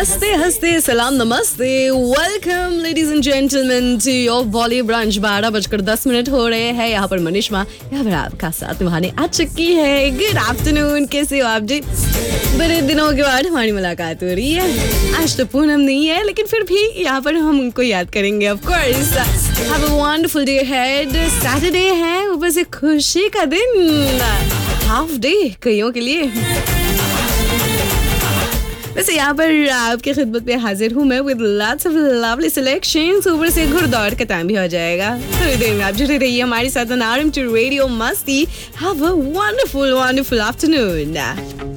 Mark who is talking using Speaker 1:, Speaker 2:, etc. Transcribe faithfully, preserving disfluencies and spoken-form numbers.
Speaker 1: हंसते हंसते सलाम नमस्ते, welcome ladies and gentleman to your volley branch. बारह बजकर दस मिनट हो रहे हैं। यहाँ पर मनीषमा, यहाँ पर आपका साथ निभाने आ चुकी है। गुड आफ्टरनून, कैसे हो आप जी? बड़े दिनों के बाद हमारी मुलाकात हो रही है। आज तो पूनम नहीं है, लेकिन फिर भी यहाँ पर हम उनको याद करेंगे of course. Have a wonderful day ahead. Saturday है, ऊपर से खुशी का दिन, हाफ डे कईयों के लिए। वैसे यहाँ पर आपकी खिदमत में हाजिर हूँ मैं with lots of lovely selections. ऊपर से घुड़दौड़ का टाइम भी हो जाएगा। थोड़ी देर में आप जुड़े रहिए हमारे साथ ऑन आरएमटी रेडियो मस्ती। Have a wonderful wonderful afternoon.